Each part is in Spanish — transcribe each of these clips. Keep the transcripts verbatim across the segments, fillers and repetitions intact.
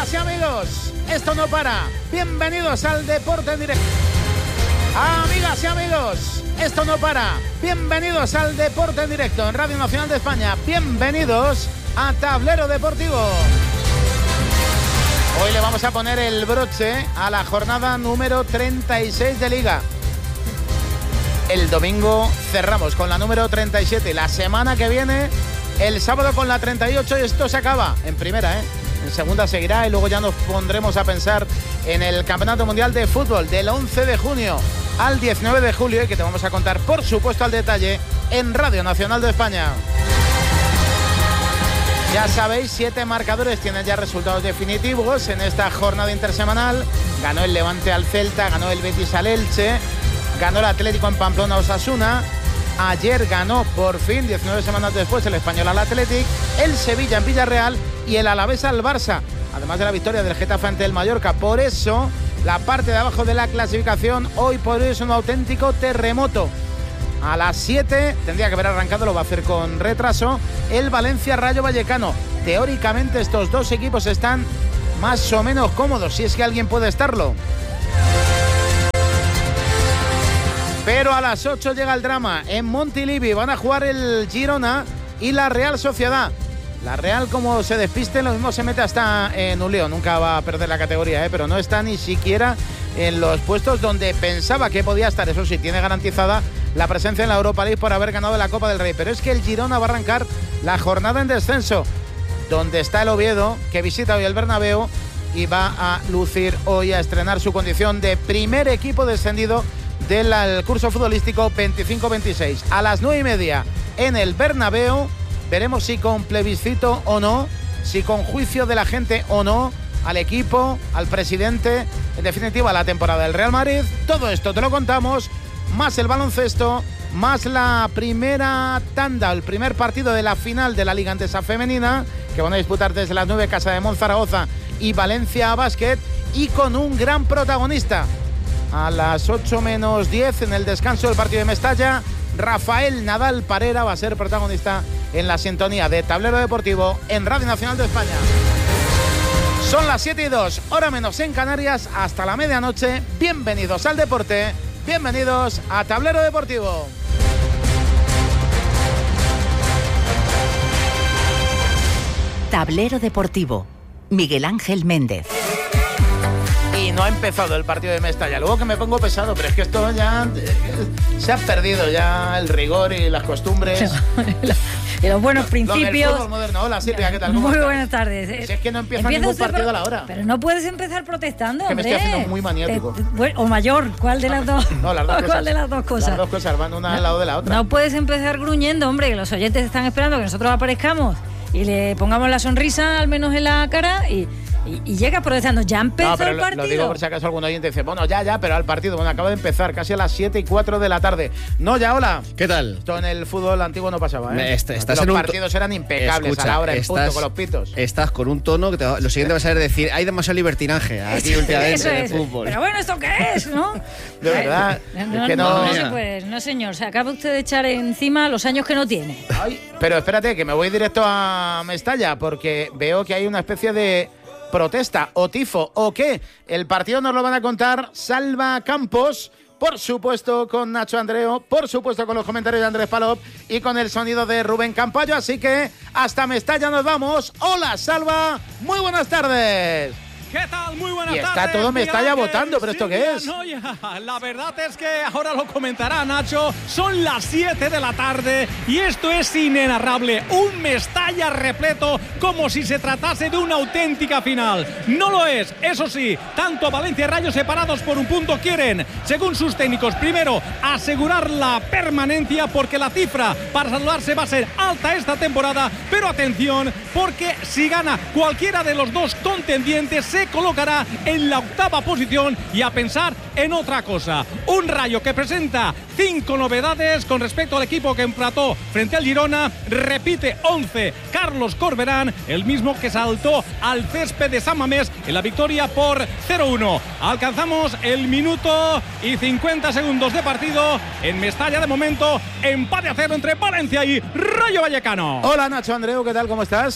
Amigas y amigos, esto no para. Bienvenidos al Deporte en Directo. Amigas y amigos, esto no para. Bienvenidos al Deporte en Directo en Radio Nacional de España. Bienvenidos a Tablero Deportivo. Hoy le vamos a poner el broche a la jornada número treinta y seis de Liga. El domingo cerramos con la número treinta y siete. La semana que viene, el sábado con la treinta y ocho, y esto se acaba en primera, ¿eh? En segunda seguirá y luego ya nos pondremos a pensar en el Campeonato Mundial de Fútbol del once de junio al diecinueve de julio, y que te vamos a contar, por supuesto, al detalle en Radio Nacional de España. Ya sabéis, siete marcadores tienen ya resultados definitivos en esta jornada intersemanal. Ganó el Levante al Celta, ganó el Betis al Elche, ganó el Atlético en Pamplona a Osasuna. Ayer ganó por fin, diecinueve semanas después, el Español al Athletic, el Sevilla en Villarreal y el Alavés al Barça, además de la victoria del Getafe ante el Mallorca. Por eso, la parte de abajo de la clasificación hoy por hoy es un auténtico terremoto. A las siete tendría que haber arrancado, lo va a hacer con retraso, el Valencia-Rayo Vallecano. Teóricamente estos dos equipos están más o menos cómodos, si es que alguien puede estarlo. Pero a las ocho llega el drama. En Montilivi van a jugar el Girona y la Real Sociedad. La Real, como se despiste, lo mismo se mete hasta en un lío. Nunca va a perder la categoría, ¿eh? Pero no está ni siquiera en los puestos donde pensaba que podía estar. Eso sí, tiene garantizada la presencia en la Europa League por haber ganado la Copa del Rey. Pero es que el Girona va a arrancar la jornada en descenso, donde está el Oviedo, que visita hoy el Bernabéu y va a lucir hoy, a estrenar su condición de primer equipo descendido del curso futbolístico veinticinco veintiséis. A las nueve y media en el Bernabéu veremos si con plebiscito o no, si con juicio de la gente o no, al equipo, al presidente, en definitiva a la temporada del Real Madrid. Todo esto te lo contamos, más el baloncesto, más la primera tanda, el primer partido de la final de la Liga Endesa femenina, que van a disputar desde las nueve Casa de Monzaragoza y Valencia Basket, y con un gran protagonista. A las ocho menos diez, en el descanso del partido de Mestalla, Rafael Nadal Parera va a ser protagonista en la sintonía de Tablero Deportivo en Radio Nacional de España. Son las siete y dos, hora menos en Canarias, hasta la medianoche. Bienvenidos al deporte, bienvenidos a Tablero Deportivo. Tablero Deportivo, Miguel Ángel Méndez. Y no ha empezado el partido de Mestalla. Luego que me pongo pesado, pero es que esto ya se ha perdido ya el rigor y las costumbres. Y los buenos lo, principios. Lo del fútbol moderno. Hola Silvia, ¿qué tal? Muy estás? buenas tardes. Si es que no empieza Empieza ningún usted partido pro... a la hora. Pero no puedes empezar protestando, que hombre. me estoy haciendo muy maniático. Te, te, o mayor, ¿cuál de las dos? No, las dos ¿Cuál cosas. de las dos cosas? Las dos cosas van una no, al lado de la otra. No puedes empezar gruñendo, hombre, que los oyentes están esperando que nosotros aparezcamos y le pongamos la sonrisa al menos en la cara y... Y, y llega protestando, ya empezó no, pero el lo, partido. Lo digo por si acaso algún oyente dice, bueno, ya, ya, pero al partido, bueno, acaba de empezar casi a las siete y cuatro de la tarde. No, ya, hola. ¿Qué tal? Esto en el fútbol antiguo no pasaba, ¿eh? Est- estás los en un partidos to- eran impecables. Escucha, a la hora, en estás, punto, con los pitos. Estás con un tono que te va, lo siguiente va a ser decir, hay demasiado libertinaje aquí últimamente Eso en el es. fútbol. Pero bueno, ¿esto qué es, no? De verdad. No, es que no, no, no se puede, no señor. Se acaba usted de echar encima los años que no tiene. Ay, pero espérate, que me voy directo a Mestalla, porque veo que hay una especie de protesta o tifo o qué. El partido nos lo van a contar Salva Campos, por supuesto con Nacho Andreo, por supuesto con los comentarios de Andrés Palop y con el sonido de Rubén Campayo. Así que hasta Mestalla nos vamos. Hola Salva, muy buenas tardes. ¿Qué tal? Muy buenas y tardes. está todo Mestalla votando, pero ¿esto qué es? No, ya. La verdad es que ahora lo comentará Nacho. Son las siete de la tarde y esto es inenarrable. Un Mestalla repleto como si se tratase de una auténtica final. No lo es. Eso sí, tanto Valencia y Rayo separados por un punto quieren, según sus técnicos, primero asegurar la permanencia porque la cifra para salvarse va a ser alta esta temporada. Pero atención, porque si gana cualquiera de los dos contendientes se colocará en la octava posición y a pensar en otra cosa. Un Rayo que presenta cinco novedades con respecto al equipo que empató frente al Girona. Repite once Carlos Corberán, el mismo que saltó al césped de San Mamés en la victoria por cero uno. Alcanzamos el minuto y cincuenta segundos de partido. En Mestalla de momento empate a cero entre Valencia y Rayo Vallecano. Hola Nacho Andreu, ¿qué tal? ¿Cómo estás?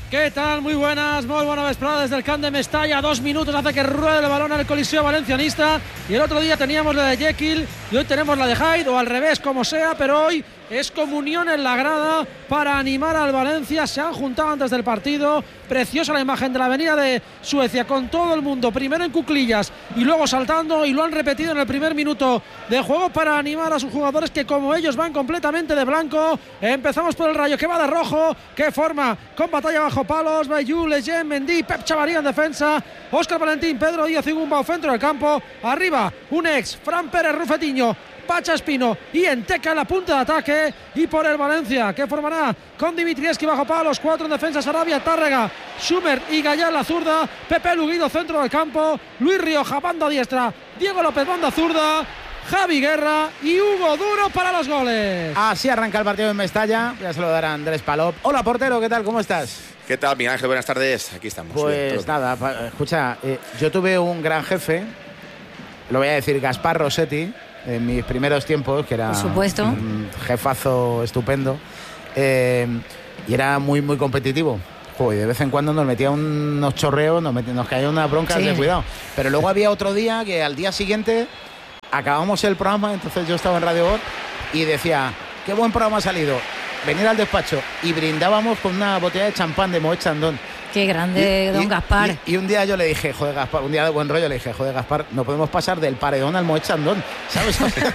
¿Qué tal? Muy buenas, muy buena vesprada desde el Camp de Mestalla. Dos minutos hace que ruede el balón al Coliseo Valencianista. Y el otro día teníamos la de Jekyll y hoy tenemos la de Hyde, o al revés, como sea, pero hoy es comunión en la grada para animar al Valencia. Se han juntado antes del partido. Preciosa la imagen de la avenida de Suecia con todo el mundo, primero en cuclillas y luego saltando, y lo han repetido en el primer minuto de juego para animar a sus jugadores, que como ellos van completamente de blanco. Empezamos por el Rayo, que va de rojo, que forma con batalla bajo palos. Bayou, Leyen, Mendy, Pep Chavaría en defensa, Óscar Valentín, Pedro Díaz y Gumbau centro del campo. Arriba un ex, Fran Pérez, Rufetiño, Pacha Espino y Enteca en la punta de ataque. Y por el Valencia, que formará con Dimitrievski bajo palos, cuatro en defensa, Sarabia, Tárrega, Schumer y Gallá la zurda, Pepe Luguido centro del campo, Luis Rioja banda diestra, Diego López banda zurda, Javi Guerra y Hugo Duro para los goles. Así arranca el partido en Mestalla. Voy a saludar a Andrés Palop. Hola, portero, ¿qué tal? ¿Cómo estás? ¿Qué tal, Miguel Ángel? Buenas tardes. Aquí estamos. Pues bien, nada, pa, escucha, eh, yo tuve un gran jefe, lo voy a decir, Gaspar Rossetti, en mis primeros tiempos, que era Por supuesto. un jefazo estupendo, eh, y era muy, muy competitivo. Y de vez en cuando nos metía unos chorreos, nos, metía, nos caía unas broncas sí. de cuidado. Pero luego había otro día que al día siguiente acabamos el programa, entonces yo estaba en Radio Gol y decía, qué buen programa ha salido, venir al despacho, y brindábamos con una botella de champán de Moet Chandon. Qué grande, y, don y, Gaspar. Y, y un día yo le dije, joder, Gaspar, un día de buen rollo le dije, joder, Gaspar, no podemos pasar del paredón al Moet Chandon, ¿sabes?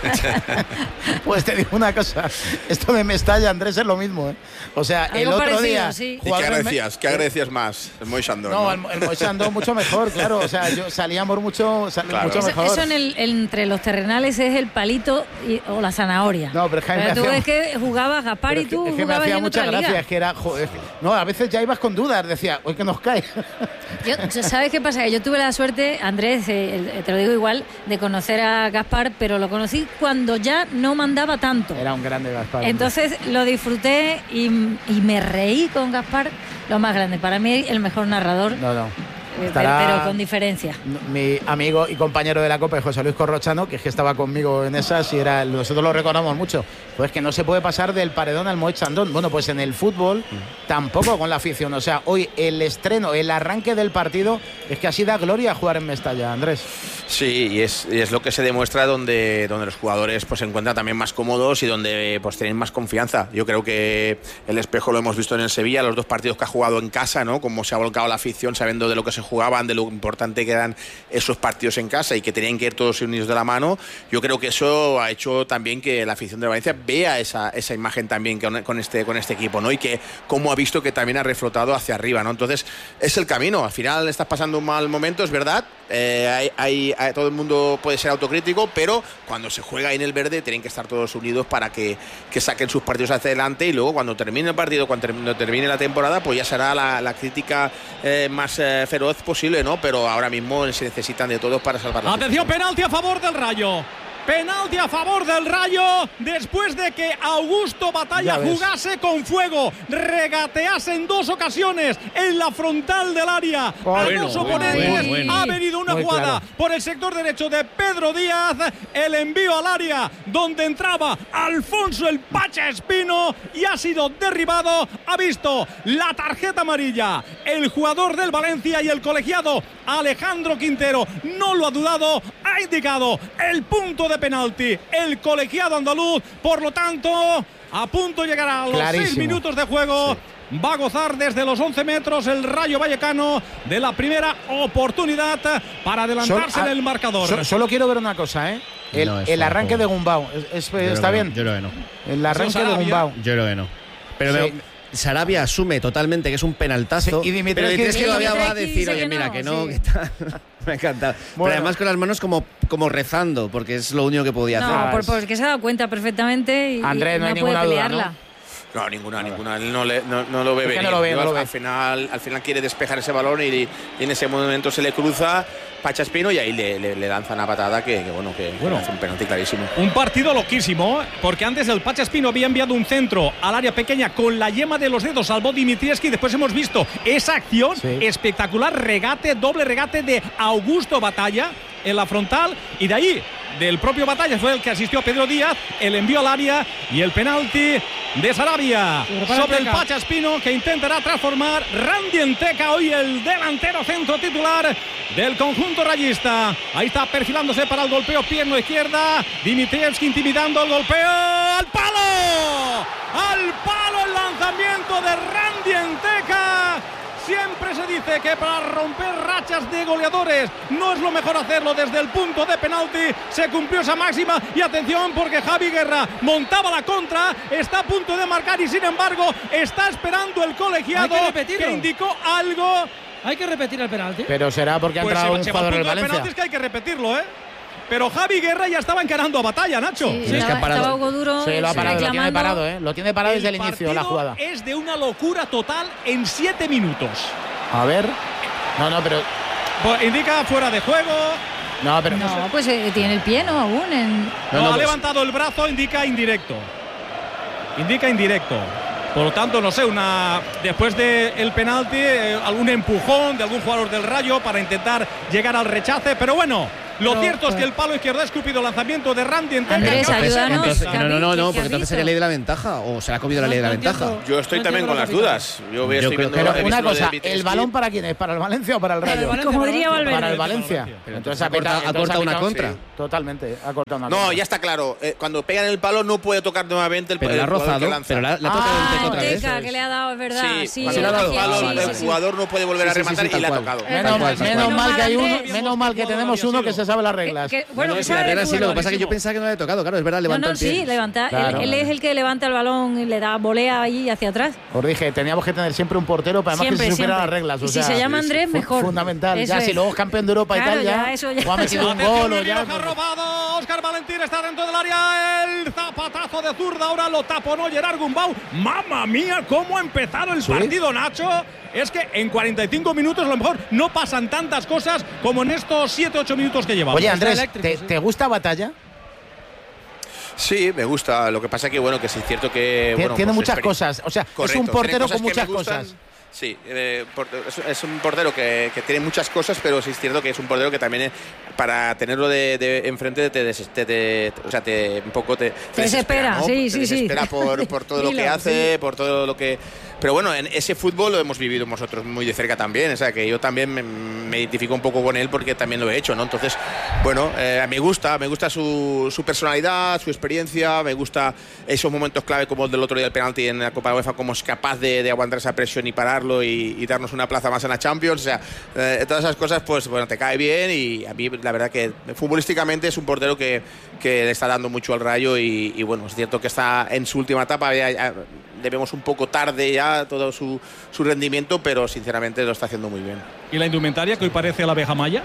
Pues te digo una cosa, esto de Mestalla, Andrés, es lo mismo, ¿eh? O sea, algo el otro parecido, día... Sí. ¿Y qué agradecías? ¿Qué agradecías más? El Moet Chandon. No, ¿no? el, el Moet Chandon mucho mejor, claro. O sea, yo salíamos mucho, sal, claro. mucho eso, mejor. Eso en el, entre los terrenales es el palito y, o la zanahoria. No, pero, Jaime, pero tú hacía, es que jugabas Gaspar y tú es que jugabas me hacía en mucha otra gracia, liga. es que era, joder, no, a veces ya ibas con dudas, decía, hoy que nos cae. Yo, ¿sabes qué pasa? Que yo tuve la suerte, Andrés, eh, te lo digo igual, de conocer a Gaspar, pero lo conocí cuando ya no mandaba tanto. Era un grande Gaspar. Entonces hombre. Lo disfruté y, y me reí con Gaspar, lo más grande. Para mí, el mejor narrador. No, no. Pero, pero con diferencia. Mi amigo y compañero de la Copa, José Luis Corrochano, que es que estaba conmigo en esas y era, nosotros lo recordamos mucho, pues que no se puede pasar del paredón al Moet Chandon. Bueno, pues en el fútbol tampoco con la afición. O sea, hoy el estreno, el arranque del partido, es que así da gloria jugar en Mestalla, Andrés. Sí, y es, y es lo que se demuestra donde, donde los jugadores pues, se encuentran también más cómodos y donde pues, tienen más confianza. Yo creo que el espejo lo hemos visto en el Sevilla, los dos partidos que ha jugado en casa, ¿no? Cómo se ha volcado la afición sabiendo de lo que se jugaban, de lo importante que eran esos partidos en casa y que tenían que ir todos unidos de la mano. Yo creo que eso ha hecho también que la afición de Valencia vea esa, esa imagen también con, con, este, con este equipo, ¿no? Y que como ha visto que también ha reflotado hacia arriba, ¿no? Entonces es el camino. Al final estás pasando un mal momento, es verdad. Eh, hay, hay, hay, todo el mundo puede ser autocrítico, pero cuando se juega ahí en el verde tienen que estar todos unidos para que, que saquen sus partidos hacia adelante, y luego cuando termine el partido, cuando termine, termine la temporada, pues ya será la, la crítica eh, más eh, feroz posible, ¿no? Pero ahora mismo se necesitan de todos para salvar la Atención, penalti a favor del Rayo. Penalti a favor del Rayo después de que Augusto Batalla jugase con fuego, regatease en dos ocasiones en la frontal del área. Bueno, a dos oponentes bueno, bueno. ha venido una Muy jugada claro. por el sector derecho de Pedro Díaz, el envío al área donde entraba Alfonso el Pacha Espino y ha sido derribado. Ha visto la tarjeta amarilla el jugador del Valencia y el colegiado Alejandro Quintero no lo ha dudado, ha indicado el punto de penalti el colegiado andaluz, por lo tanto a punto llegará a los Clarísimo. seis minutos de juego. Sí. Va a gozar desde los once metros el Rayo Vallecano de la primera oportunidad para adelantarse Solo, en el marcador. So, solo quiero ver una cosa, ¿eh? El, no, el arranque de Gumbau. ¿Es, es, ¿Está bien? No, yo creo que no. El arranque de Gumbau. Yo creo que no. Pero sí. me, Sarabia asume totalmente que es un penaltazo. Sí, y Dimitrievski, pero Dimitrievski todavía va a Dimitrievski decir, dice oye, que mira, no, que no, sí. que está. Me encanta. Bueno. Pero además con las manos como, como rezando, porque es lo único que podía No, hacer. por, porque se ha dado cuenta perfectamente y, Andrés, y no hay no puede ninguna duda, pelearla. ¿no? No, ninguna, ninguna. Él no, le, no, no lo ve ¿Por qué venir. no lo ve, Yo, no lo al, ve? al final, al final quiere despejar ese balón y, y en ese momento se le cruza Pacha Espino y ahí le, le, le lanza una patada que, que bueno, que, Bueno. que hace un penalti clarísimo. Un partido loquísimo, porque antes el Pacha Espino había enviado un centro al área pequeña con la yema de los dedos, salvó Dimitrievski, y después hemos visto esa acción Sí. espectacular, regate, doble regate de Augusto Batalla en la frontal, y de ahí del propio Batalla, fue el que asistió a Pedro Díaz, el envío al área y el penalti de Sarabia sobre el Pacha Espino, que intentará transformar Randy Enteca, hoy el delantero centro titular del conjunto rayista. Ahí está perfilándose para el golpeo, pierna izquierda, Dimitrievski intimidando el golpeo, al palo, al palo el lanzamiento de Randy Enteca. Siempre se dice que para romper rachas de goleadores no es lo mejor hacerlo desde el punto de penalti. Se cumplió esa máxima y atención porque Javi Guerra montaba la contra, está a punto de marcar y sin embargo está esperando el colegiado que, que indicó algo. Hay que repetir el penalti. Pero será porque ha pues entrado se, un se jugador del del Valencia. penalti, es que hay que repetirlo, ¿eh? Pero Javi Guerra ya estaba encarando a Batalla, Nacho. Sí, Sí, es que ha parado. estaba Hugo Duro, Sí, lo ha sí, parado, lo tiene reclamando. parado, ¿eh? Lo tiene parado desde el, el inicio de la partido jugada. es de una locura total en siete minutos. A ver. No, no, pero. Pues indica fuera de juego. No, pero. No, pues eh, tiene el pie, ¿no? Aún en... No, No, no, ha pues- levantado el brazo, indica indirecto. Indica indirecto. Por lo tanto, no sé, una después del penalti, eh, algún empujón de algún jugador del Rayo para intentar llegar al rechace. Pero bueno, lo Pero, cierto es eh, que el palo izquierdo ha escupido el lanzamiento de Randy Enteca. Andrés, No, ayúdanos. Entonces, ¿Qué no, no, no, has no, visto? porque entonces sería ley de la ventaja o se le ha comido la No, ley de la no ventaja. entiendo. Yo estoy No también entiendo con lo las que dudas. Yo Yo estoy creo- viendo, Pero he visto una lo de cosa, Dimitrievski. ¿el balón para quién es? ¿Para el Valencia o para el Rayo? Valencia, Como para diría Valencia. Valverde. Para el Valencia. Pero Entonces entonces ha ha pitado- cortado- ha entonces cortado una pitado- contra. sí, totalmente, ha cortado una No, contra. ya está claro. Eh, cuando pegan el palo no puede tocar nuevamente el, Pero el la ha jugador que rozado, lanza. pero la, la toca Ah, Enteca otra vez. Enteca, que le ha dado, es verdad. Sí, Sí, cuando le ha toca dado. el palo, sí, el sí, sí. jugador no puede volver Sí, a sí, sí, rematar sí, y tal le ha cual. tocado. Eh, Menos, Tal cual, tal menos cual. mal que hay uno, Andrés. menos mal que tenemos uno que se sabe las reglas. Que- bueno, No, que si la sabe regla de sí, lo que fútbol. pasa es que yo pensaba que no había tocado, claro, es verdad, No, levanta no, el pie. sí, levanta. Claro. Él, él es el que levanta el balón y le da volea ahí hacia atrás. Os dije, teníamos que tener siempre un portero para además Siempre, que se supiera siempre. las reglas. O Y si sea, se llama Andrés, fu- mejor. Fundamental. Eso ya es. si luego es campeón de Europa Claro, y tal, ya, ya, eso ya. o ha metido un Atención, gol o Miguel ya. Oja robado. Óscar Valentín está dentro del área. El zapatazo de zurda. Ahora lo taponó Gerard Gumbau. ¡Mamma mía! ¿Cómo ha empezado el ¿Sí? partido, Nacho? Es que en cuarenta y cinco minutos a lo mejor no pasan tantas cosas como en estos siete ocho minutos que llevamos. Oye, Andrés, eléctrico, ¿te, sí. ¿te gusta Batalla? Sí, me gusta. Lo que pasa que bueno, que sí es cierto que Tiene- bueno, tiene pues, muchas experi- cosas. O sea, es Correcto, un tiene portero cosas con que muchas me gustan. cosas. Sí, eh, por- es, es un portero que, que tiene muchas cosas, pero sí es cierto que es un portero que también eh, para tenerlo de, de enfrente te, des- te, te- o sea, te un poco te, te desespera, ¿no? sí, Te sí, sí. desespera por, por todo lo que Dilo, hace, sí. por todo lo que. Pero bueno, en ese fútbol lo hemos vivido nosotros muy de cerca también, o sea que yo también me, me identifico un poco con él porque también lo he hecho, ¿no? Entonces, bueno, eh, me gusta, me gusta su, su personalidad, su experiencia, me gusta esos momentos clave como el del otro día del penalti en la Copa UEFA, como es capaz de, de aguantar esa presión y pararlo y, y darnos una plaza más en la Champions, o sea, eh, todas esas cosas, pues bueno, te cae bien y a mí la verdad que futbolísticamente es un portero que, que le está dando mucho al Rayo y, y bueno, es cierto que está en su última etapa, ya, ya, le vemos un poco tarde ya todo su, su rendimiento, pero sinceramente lo está haciendo muy bien. ¿Y la indumentaria que hoy parece a la abeja maya?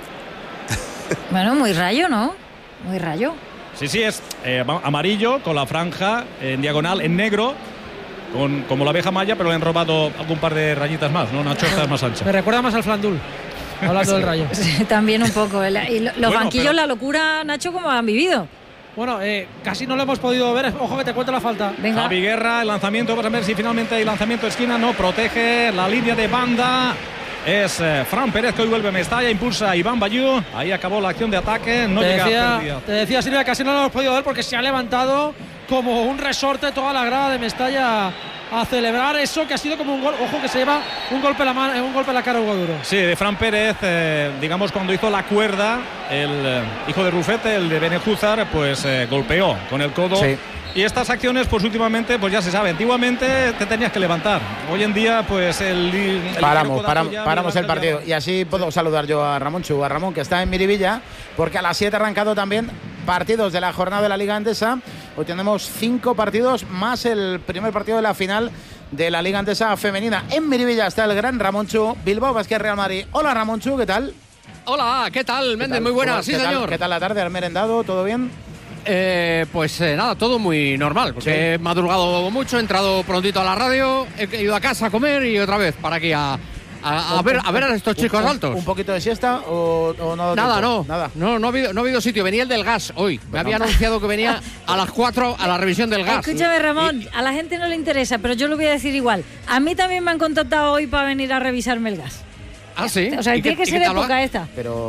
Bueno, muy rayo, ¿no? Muy rayo. Sí, sí, es eh, amarillo con la franja en diagonal, en negro, con, como la abeja maya, pero le han robado algún par de rayitas más, ¿no? Una chorza más ancha. Me recuerda más al Flandul, hablando del Rayo. Sí, también un poco. El- Y lo- los Bueno, banquillos, pero- la locura, Nacho, ¿cómo han vivido? Bueno, eh, casi no lo hemos podido ver. Ojo que te cuento la falta. Venga. Javi Guerra, el lanzamiento, vamos a ver si finalmente hay lanzamiento de esquina, no protege la línea de banda. Es eh, Fran Pérez que hoy vuelve a Mestalla, impulsa a Iván Bayú. Ahí acabó la acción de ataque, no te, llega a decía, pérdida. te decía Silvia, casi no lo hemos podido ver porque se ha levantado como un resorte toda la grada de Mestalla a celebrar eso que ha sido como un gol. Ojo que se lleva un golpe en la, mano, un golpe en la cara a Hugo Duro. Sí, de Fran Pérez, eh, digamos cuando hizo la cuerda, el eh, hijo de Rufete, el de Benejúzar, pues eh, golpeó con el codo. Sí. Y estas acciones, pues últimamente, pues ya se sabe, antiguamente te tenías que levantar. Hoy en día, pues el, el Paramos, codazo paramos, ya paramos el levanta ya- partido. Y así puedo saludar yo a Ramón Chu, a Ramón, que está en Miribilla, porque a las siete ha arrancado también partidos de la jornada de la Liga Endesa. Hoy tenemos cinco partidos más el primer partido de la final de la Liga Endesa femenina. En Miribilla está el gran Ramón Chu, Bilbao Basket Real Madrid. Hola Ramón Chu, ¿qué tal? Hola, ¿qué tal, ¿Qué Méndez? tal? Muy buenas, ¿Cómo- sí, qué tal- señor. ¿Qué tal la tarde? ¿Has merendado? ¿Todo bien? Eh, pues eh, nada, todo muy normal, porque Sí. he madrugado mucho, he entrado prontito a la radio, he ido a casa a comer y otra vez para aquí a, a, a ver, a ver a estos Un- chicos un- altos. ¿Un poquito de siesta o, o no? Nada, tiempo? no, Nada. no, no ha, habido, no ha habido sitio. Venía el del gas hoy. Me había anunciado que venía a las cuatro a la revisión del gas. Escúchame, Ramón, a la gente no le interesa, pero yo lo voy a decir igual. A mí también me han contactado hoy para venir a revisarme el gas. Ah, sí. O sea, ¿Y tiene qué- que y ser qué tal va? época esta. Pero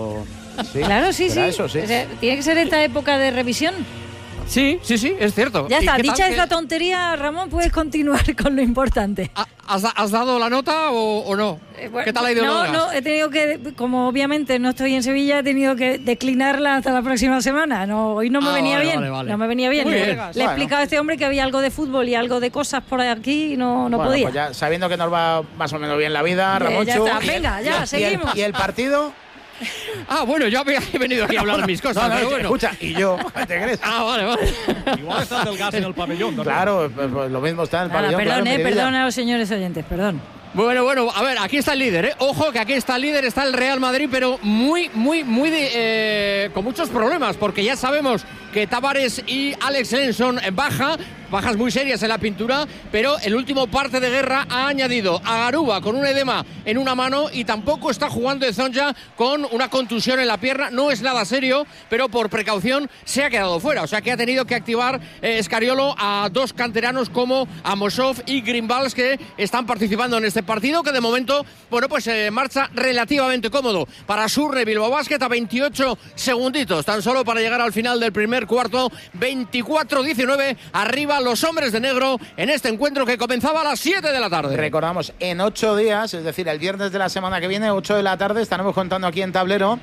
Sí, claro, sí, sí. Eso, sí. O sea, tiene que ser esta época de revisión. Sí, sí, sí, es cierto. Ya está, dicha que... esta tontería, Ramón, puedes continuar con lo importante. ¿Has, has dado la nota o, o no? Eh, bueno, ¿Qué tal ha ido? No, lo no, he tenido que, como obviamente no estoy en Sevilla, he tenido que declinarla hasta la próxima semana. No, hoy no me ah, venía vale, bien. Vale, vale. No me venía bien. Muy Le, bien. le he Bueno. explicado a este hombre que había algo de fútbol y algo de cosas por aquí y no, no bueno, podía. Pues ya sabiendo que nos va más o menos bien la vida, Eh, Ramón. ya está, venga, ya, seguimos. ¿Y el partido? Ah, bueno, yo había venido aquí a hablar de mis cosas, No, no, pero bueno. Escucha, y yo, ¿te crees? Ah, vale, vale. Igual está el gas en el pabellón, ¿no? Claro, pues, pues lo mismo está en el Nada, pabellón. perdón, claro, eh, Mirella. perdón a los señores oyentes, perdón. Bueno, bueno, a ver, aquí está el líder, ¿eh? Ojo que aquí está el líder, está el Real Madrid, pero muy, muy, muy de, eh, con muchos problemas, porque ya sabemos que Tavares y Alex Lenson baja, bajas muy serias en la pintura, pero el último parte de guerra ha añadido a Garuba con un edema en una mano y tampoco está jugando de Zonja con una contusión en la pierna. No es nada serio, pero por precaución se ha quedado fuera, o sea que ha tenido que activar eh, Scariolo a dos canteranos como Amosov y Greenwald, que están participando en este partido, que de momento, bueno, pues eh, marcha relativamente cómodo para Surre Bilbao Basket a veintiocho segunditos, tan solo para llegar al final del primer cuarto. Veinticuatro diecinueve, arriba los hombres de negro en este encuentro que comenzaba a las siete de la tarde. Recordamos, en ocho días, es decir, el viernes de la semana que viene, ocho de la tarde, estaremos contando aquí en Tablero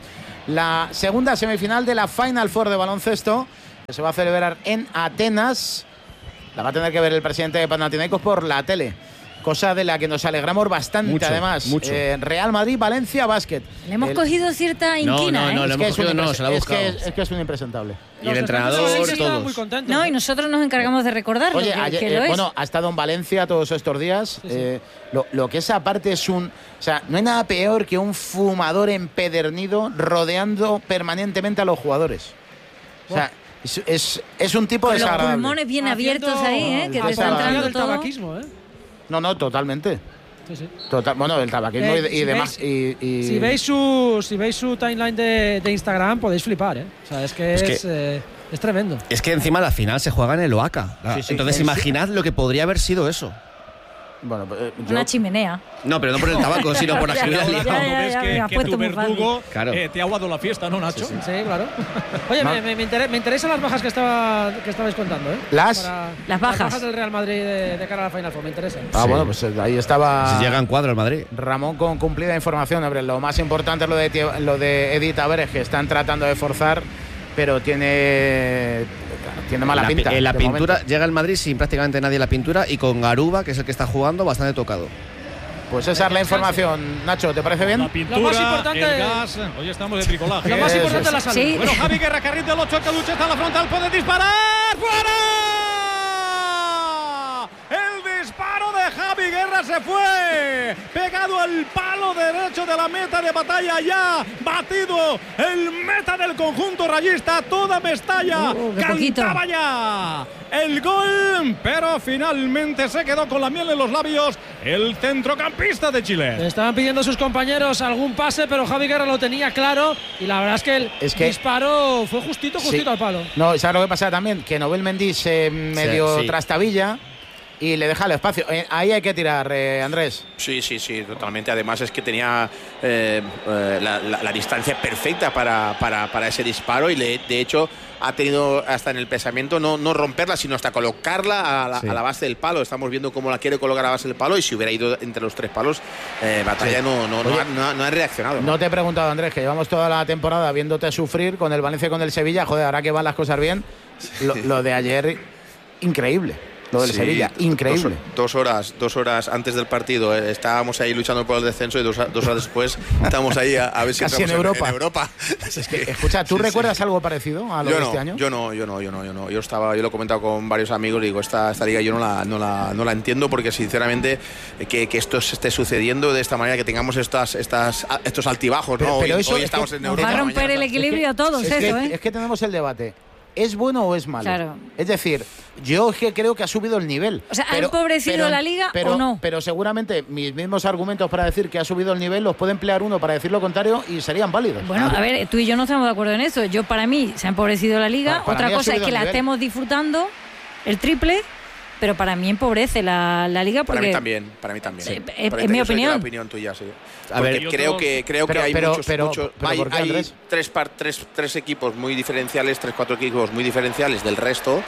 la segunda semifinal de la Final Four de baloncesto, que se va a celebrar en Atenas. La va a tener que ver el presidente de Panathinaikos por la tele, cosa de la que nos alegramos bastante. Mucho, además. mucho. Eh, Real Madrid, Valencia, básquet. Le hemos El- cogido cierta inquina, no, no, ¿eh? lo Es que hemos es un cogido, no, impres- se la ha es que buscado. es, es que es un impresentable. Y el Los entrenador, defensores estaban todos. muy contentos. No, y nosotros nos encargamos de recordarlo, Oye, que, ayer, que eh, lo es. bueno, ha estado en Valencia todos estos días. Sí, sí. Eh, lo, lo que es aparte es un... O sea, no hay nada peor que un fumador empedernido rodeando permanentemente a los jugadores. O sea, es, es, es un tipo Con los desagradable. pulmones bien Haciendo abiertos ahí, ¿eh? Que te está desagradable. entrando del todo. tabaquismo, ¿eh? No, no, totalmente. Sí, sí. Total, bueno, el tabaquismo Eh, y, de- y si demás. veis- y, y- Si veis su si veis su timeline de, de Instagram podéis flipar, ¿eh? O sea, es que Es es, que- eh, es tremendo. Es que encima la final se juega en el Oaca. Sí, sí. Entonces Sí. imaginad lo que podría haber sido eso. Bueno, eh, yo- Una chimenea. No, pero no por el tabaco, sino por la Ya, que ya, hubiera ya, liado. ya, ves ya, que, me ha que puesto tu muy fácil. verdugo Claro. eh, te ha aguado la fiesta, ¿no, Nacho? Sí, claro. Oye, Ma- me, me, me inter- me interesan las bajas que, estaba, que estabais contando, ¿eh? ¿Las? Para- Las bajas. Las bajas del Real Madrid de, de cara a la Final Four, me interesan. Ah, Sí. bueno, pues eh, ahí estaba... Si llega en cuadro el Madrid. Ramón con cumplida información. Hombre, lo más importante es lo de, Tie- lo de Edith Tavares, que están tratando de forzar, pero tiene, tiene mala la, pinta. En la de pintura momento. llega el Madrid sin prácticamente nadie en la pintura y con Garuba, que es el que está jugando, bastante tocado. Pues esa es la información. Nacho, ¿te parece La bien? pintura, Lo más importante- el gas. Hoy estamos de bricolaje. Lo más Eso importante es. es la salud. Sí. Bueno, Javi Guerra, carril del ocho, Caluche está en la frontal, puede disparar. ¡Fuera! El disparo de Javi Guerra se fue. Pegado al palo derecho de la meta de batalla ya. Batido el meta del conjunto rayista. Toda Mestalla Uh, qué poquito. cantaba ya el gol, pero finalmente se quedó con la miel en los labios el centrocampista de Le Chile. estaban pidiendo a sus compañeros algún pase, pero Javi Guerra lo tenía claro y la verdad es que el Es que- disparo fue justito, justito Sí. al palo. No, ¿sabes lo que pasa también? Que Nobel Mendy se medio sí. trastabilla y le deja el espacio. Eh, ahí hay que tirar, eh, Andrés. Sí, sí, sí, totalmente. Además es que tenía eh, eh, la, la- la distancia perfecta para, para, para ese disparo y le- de hecho ha tenido hasta en el pensamiento no, no romperla, sino hasta colocarla a la, Sí. a la base del palo. Estamos viendo cómo la quiere colocar a la base del palo y si hubiera ido entre los tres palos, eh, Batalla Sí. no, no, no, Oye, ha, no ha- no ha reaccionado. No te he preguntado, Andrés, que llevamos toda la temporada viéndote sufrir con el Valencia y con el Sevilla. Joder, ahora que van las cosas bien, lo, lo de ayer, increíble. Lo del Sí, Sevilla, dos- increíble. Dos, horas, dos horas antes del partido eh, estábamos ahí luchando por el descenso y dos, dos horas después estamos ahí a, a ver si Casi en entramos Europa. En, Europa. Es que, escucha, ¿tú Sí, sí. recuerdas algo parecido a lo Yo de no, este año? yo no, yo no, yo no, yo no, yo estaba, yo lo he comentado con varios amigos y digo, esta, esta liga yo no la, no la, no la entiendo porque sinceramente eh, que, que esto se esté sucediendo de esta manera, que tengamos estas, estas, estos altibajos, Pero- ¿no? pero hoy eso hoy es estamos que en Nos Europa. va a romper mañana el estamos- equilibrio a todos es, eso, que, ¿eh? es que tenemos el debate. ¿Es bueno o es malo? Claro. Es decir, yo es que creo que ha subido el nivel. O sea, ¿ha empobrecido la liga pero, o no? Pero seguramente mis mismos argumentos para decir que ha subido el nivel los puede emplear uno para decir lo contrario y serían válidos. Bueno, a ver, tú y yo no estamos de acuerdo en eso. Yo, para mí, se ha empobrecido la liga. Para- para Otra mí ha cosa es subido que la nivel. estemos disfrutando, el triple, pero para mí empobrece la, la liga porque... Para mí también, para mí también. Sí, Por es, ahí es mi tengo opinión. la opinión tuya, sí. A ver, Porque creo que creo pero, que hay pero, muchos, pero, muchos pero hay, ¿por qué, hay Andrés? tres, par, tres tres equipos muy diferenciales, tres cuatro equipos muy diferenciales del resto